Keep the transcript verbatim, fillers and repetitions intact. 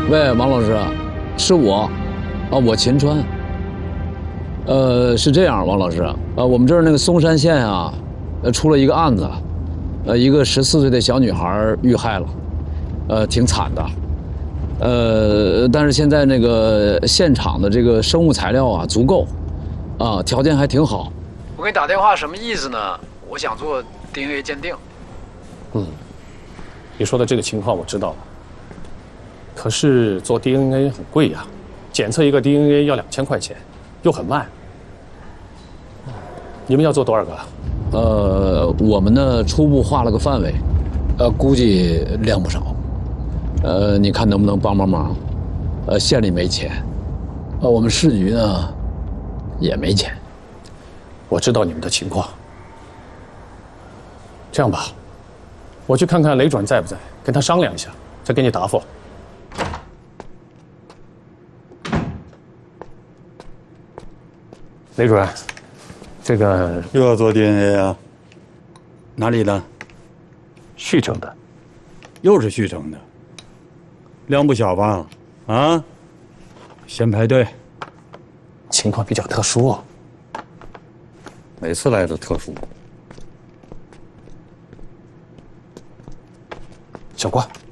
喂，王老师，是我，啊，我秦川。呃，是这样，王老师，呃，我们这儿那个松山县啊，呃，出了一个案子，呃，一个十四岁的小女孩遇害了，呃，挺惨的。呃，但是现在那个现场的这个生物材料啊足够，啊，条件还挺好。我给你打电话什么意思呢？我想做 D N A 鉴定。 嗯，你说的这个情况我知道了。可是做 D N A 很贵呀，检测一个 D N A 要两千块钱，又很慢。你们要做多少个？ 呃，我们呢初步画了个范围，呃，估计量不少。呃，你看能不能帮帮忙？呃，县里没钱，呃，我们市局呢也没钱。 我知道你们的情况。这样吧，我去看看雷转在不在，跟他商量一下，再给你答复。雷主任，这个又要做 D N A 啊？哪里的？ 旭城的。 又是旭城的，量不小吧？啊？先排队。 情况比较特殊哦。 每次来都特殊。 小郭，